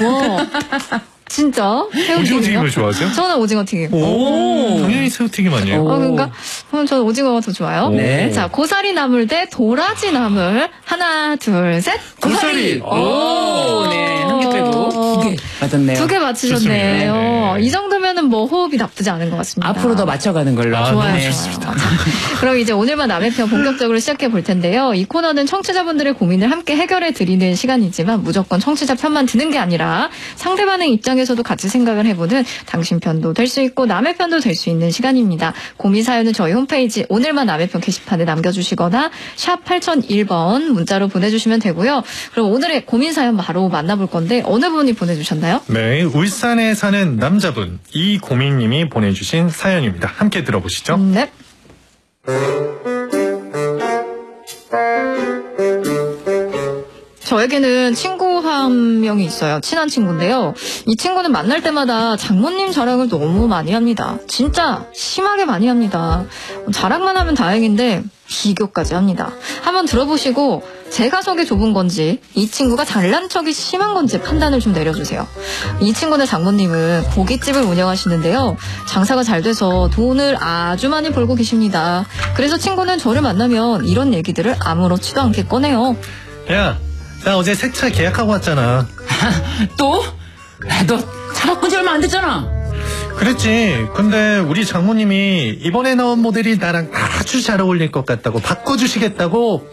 와. 진짜? 오징어 튀김을 좋아하세요? 저는 오징어 튀김. 오, 당연히 새우튀김 아니에요? 그런가? 그럼 저는 오징어가 더 좋아요. 네. 자, 고사리 나물 대 도라지 나물. 하나, 둘, 셋. 고사리. 오, 네. 한 개 빼고 2개 맞았네요. 2개 맞히셨네요. 네. 이 정도면은 뭐 호흡이 나쁘지 않은 것 같습니다. 앞으로 더 맞춰가는 걸로. 좋아요. 네. 좋습니다. 그럼 이제 오늘만 남의 편 본격적으로 시작해 볼 텐데요. 이 코너는 청취자분들의 고민을 함께 해결해 드리는 시간이지만 무조건 청취자 편만 드는 게 아니라 상대방의 입장에서도 같이 생각을 해보는 당신 편도 될 수 있고 남의 편도 될 수 있는 시간입니다. 고민 사연은 저희 홈페이지 오늘만 남의 편 게시판에 남겨주시거나 샵 8001번 문자로 보내주시면 되고요. 그럼 오늘의 고민 사연 바로 만나볼 건데 어느 분이 보내주셨나요? 네, 울산에 사는 남자분 이고민님이 보내주신 사연입니다. 함께 들어보시죠. 네. 저에게는 친구 한 명이 있어요. 친한 친구인데요. 이 친구는 만날 때마다 장모님 자랑을 너무 많이 합니다. 진짜 심하게 많이 합니다. 자랑만 하면 다행인데 비교까지 합니다. 한번 들어보시고 제가 속이 좁은 건지 이 친구가 잘난 척이 심한 건지 판단을 좀 내려주세요. 이 친구네 장모님은 고깃집을 운영하시는데요. 장사가 잘 돼서 돈을 아주 많이 벌고 계십니다. 그래서 친구는 저를 만나면 이런 얘기들을 아무렇지도 않게 꺼내요. 야, 나 어제 새 차 계약하고 왔잖아. 또? 야, 너 차 바꾼 지 얼마 안 됐잖아. 그랬지. 근데 우리 장모님이 이번에 나온 모델이 나랑 아주 잘 어울릴 것 같다고 바꿔주시겠다고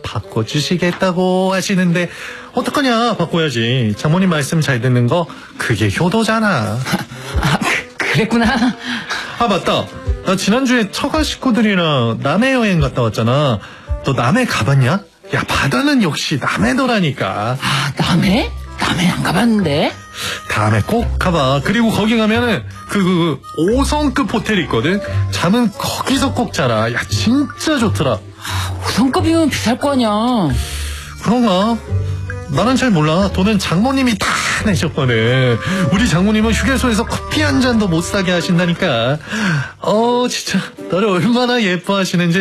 하시는데 어떡하냐. 바꿔야지. 장모님 말씀 잘 듣는 거 그게 효도잖아. 그랬구나. 아 맞다. 나 지난주에 처가 식구들이랑 남해 여행 갔다 왔잖아. 너 남해 가봤냐? 야, 바다는 역시 남해더라니까. 아, 남해? 남해 안 가봤는데? 다음에 꼭 가봐. 그리고 거기 가면은 그 5성급 호텔 있거든. 잠은 거기서 꼭 자라. 야, 진짜 좋더라. 5성급이면 비쌀 거 아니야. 그런가? 나는 잘 몰라. 돈은 장모님이 다 내셨거든. 우리 장모님은 휴게소에서 커피 한 잔도 못 사게 하신다니까. 진짜 너를 얼마나 예뻐하시는지.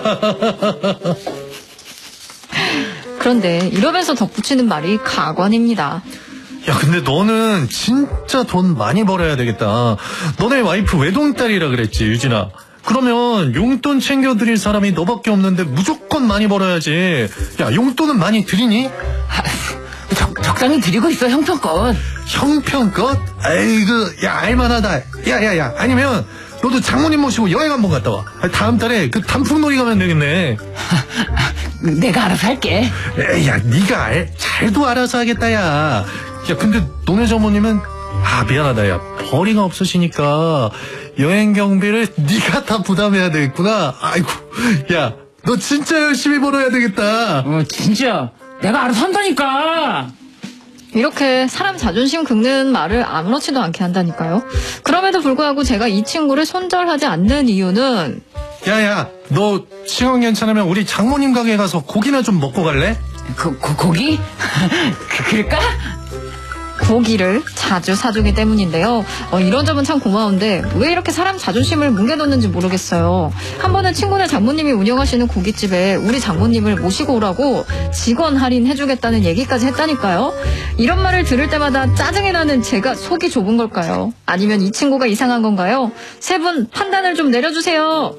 그런데 이러면서 덧붙이는 말이 가관입니다. 야, 근데 너는 진짜 돈 많이 벌어야 되겠다. 너네 와이프 외동딸이라 그랬지, 유진아. 그러면 용돈 챙겨드릴 사람이 너밖에 없는데 무조건 많이 벌어야지. 야, 용돈은 많이 드리니? 적당히 드리고 있어, 형편껏. 형편껏? 아이고, 야, 알만하다. 야. 아니면 너도 장모님 모시고 여행 한번 갔다 와. 다음 달에 그 단풍놀이 가면 되겠네. 내가 알아서 할게. 야, 네가 잘도 알아서 하겠다, 야. 야, 근데 너네 장모님은 미안하다, 야. 벌이가 없으시니까 여행 경비를 네가 다 부담해야 되겠구나. 아이고, 야, 너 진짜 열심히 벌어야 되겠다. 진짜 내가 알아서 한다니까. 이렇게 사람 자존심 긁는 말을 아무렇지도 않게 한다니까요. 그럼에도 불구하고 제가 이 친구를 손절하지 않는 이유는 야, 너 시간 괜찮으면 우리 장모님 가게 가서 고기나 좀 먹고 갈래? 고기? 그럴까? 고기를 자주 사주기 때문인데요. 이런 점은 참 고마운데 왜 이렇게 사람 자존심을 뭉개놓는지 모르겠어요. 한 번은 친구네 장모님이 운영하시는 고깃집에 우리 장모님을 모시고 오라고 직원 할인해주겠다는 얘기까지 했다니까요. 이런 말을 들을 때마다 짜증이 나는 제가 속이 좁은 걸까요? 아니면 이 친구가 이상한 건가요? 세 분 판단을 좀 내려주세요.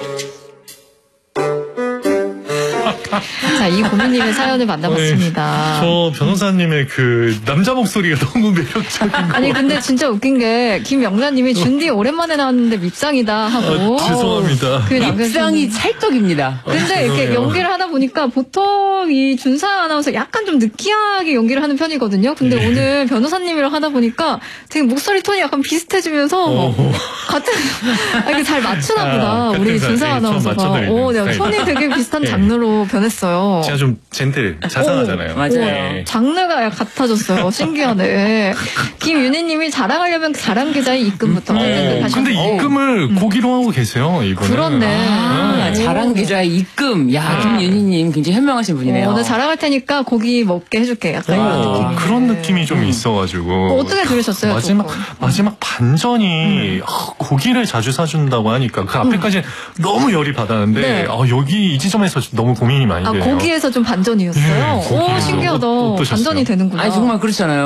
자, 이 고민님의 사연을 만나봤습니다. 저 변호사님의 그 남자 목소리가 너무 매력적인 거. 아니 근데 진짜 웃긴 게 김영란님이 준디 오랜만에 나왔는데 밉상이다 하고 죄송합니다. 밉상이 찰떡입니다. 근데 이렇게 연기를 하다 보니까 보통 이 준사 아나운서 약간 좀 느끼하게 연기를 하는 편이거든요. 근데 오늘 변호사님이랑 하다 보니까 되게 목소리 톤이 약간 비슷해지면서 같은 이게 잘 맞추나 보다. 우리 준사 아나운서가. 네, 톤이 되게 비슷한 장르로 변했어요. 제가 좀 젠틀, 자상하잖아요. 맞아요. 장르가 같아졌어요. 신기하네. 김윤희님이 자랑하려면 자랑 계좌의 입금부터. 근데 입금을 고기로 하고 계세요, 이분은. 그렇네. 자랑 계좌의 입금. 야, 김윤희님 굉장히 현명하신 분이네요. 오늘 자랑할 테니까 고기 먹게 해줄게. 약간 이런 느낌이. 그런 느낌이 좀 있어가지고. 어떻게 들으셨어요? 마지막 반전이 고기를 자주 사준다고 하니까 그 앞에까지 너무 열이 받았는데 네. 여기 이 지점에서 너무 고민이 많이 돼요. 고기에서 좀 반전이었어요. 오, 신기하다. 반전이 되는구나. 아니, 정말 그렇잖아요.